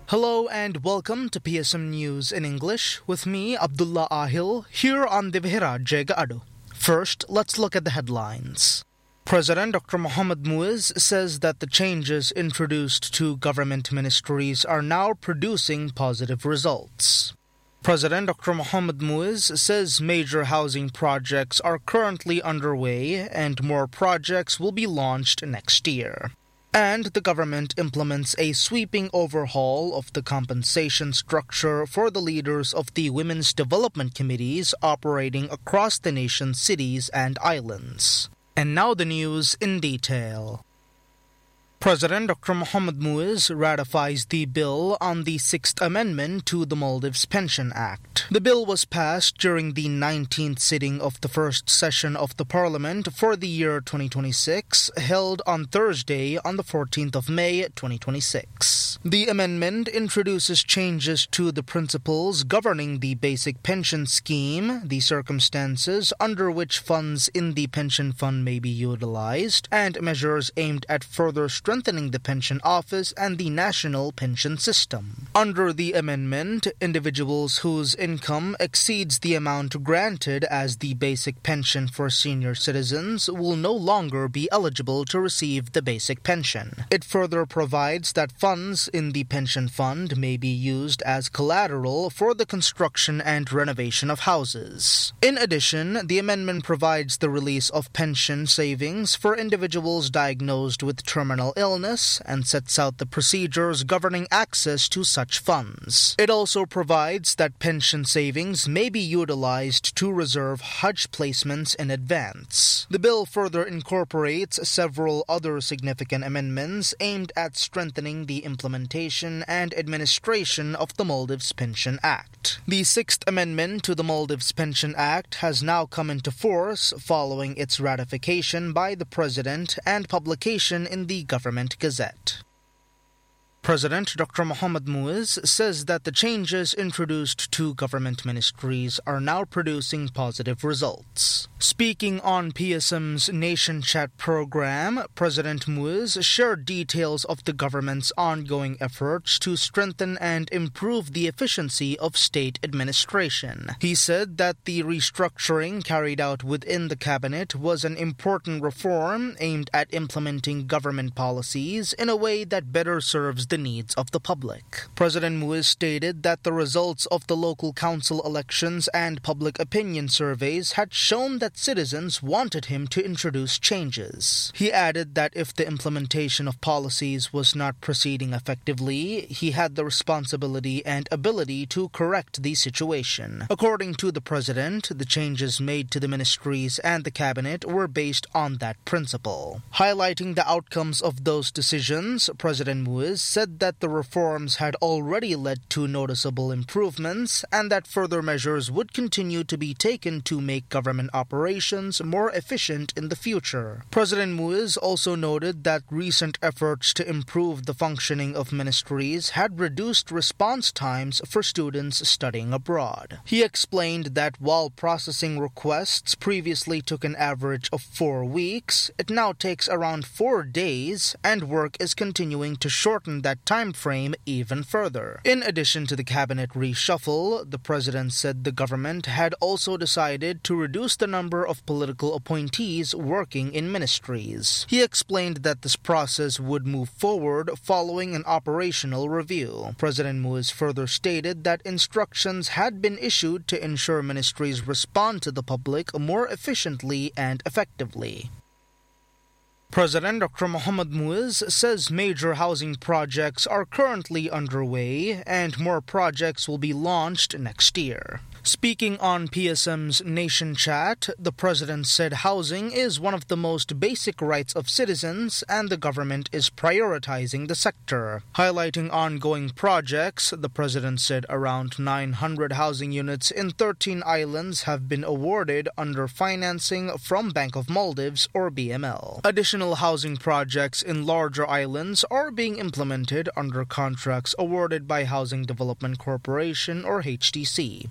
Hello and welcome to PSM News in English with me, Abdullah Ahil, here on Divihira Jega. First, let's look at the headlines. President Dr. Mohamed Muiz says that the changes introduced to government ministries are now producing positive results. President Dr. Mohamed Muiz says major housing projects are currently underway and more projects will be launched next year. And the government implements a sweeping overhaul of the compensation structure for the leaders of the women's development committees operating across the nation's cities and islands. And now the news in detail. President Dr. Mohamed Muiz ratifies the bill on the Sixth Amendment to the Maldives Pension Act. The bill was passed during the 19th sitting of the first session of the Parliament for the year 2026, held on Thursday on the 14th of May 2026. The amendment introduces changes to the principles governing the basic pension scheme, the circumstances under which funds in the pension fund may be utilized, and measures aimed at further strengthening the pension office and the national pension system. Under the amendment, individuals whose income exceeds the amount granted as the basic pension for senior citizens will no longer be eligible to receive the basic pension. It further provides that funds in the pension fund may be used as collateral for the construction and renovation of houses. In addition, the amendment provides the release of pension savings for individuals diagnosed with terminal illness and sets out the procedures governing access to such funds. It also provides that pension savings may be utilized to reserve Hajj placements in advance. The bill further incorporates several other significant amendments aimed at strengthening the implementation and administration of the Maldives Pension Act. The Sixth Amendment to the Maldives Pension Act has now come into force following its ratification by the President and publication in the Government Gazette. President Dr. Mohamed Muiz says that the changes introduced to government ministries are now producing positive results. Speaking on PSM's Nation Chat program, President Muiz shared details of the government's ongoing efforts to strengthen and improve the efficiency of state administration. He said that the restructuring carried out within the cabinet was an important reform aimed at implementing government policies in a way that better serves the needs of the public. President Muiz stated that the results of the local council elections and public opinion surveys had shown that citizens wanted him to introduce changes. He added that if the implementation of policies was not proceeding effectively, he had the responsibility and ability to correct the situation. According to the president, the changes made to the ministries and the cabinet were based on that principle. Highlighting the outcomes of those decisions, President Muiz said that the reforms had already led to noticeable improvements and that further measures would continue to be taken to make government operations more efficient in the future. President Muiz also noted that recent efforts to improve the functioning of ministries had reduced response times for students studying abroad. He explained that while processing requests previously took an average of 4 weeks, it now takes around 4 days, and work is continuing to shorten that time frame even further. In addition to the cabinet reshuffle, the president said the government had also decided to reduce the number of political appointees working in ministries. He explained that this process would move forward following an operational review. President Muiz further stated that instructions had been issued to ensure ministries respond to the public more efficiently and effectively. President Dr. Mohamed Muiz says major housing projects are currently underway and more projects will be launched next year. Speaking on PSM's Nation Chat, the president said housing is one of the most basic rights of citizens and the government is prioritizing the sector. Highlighting ongoing projects, the president said around 900 housing units in 13 islands have been awarded under financing from Bank of Maldives or BML. Additional housing projects in larger islands are being implemented under contracts awarded by Housing Development Corporation or HDC.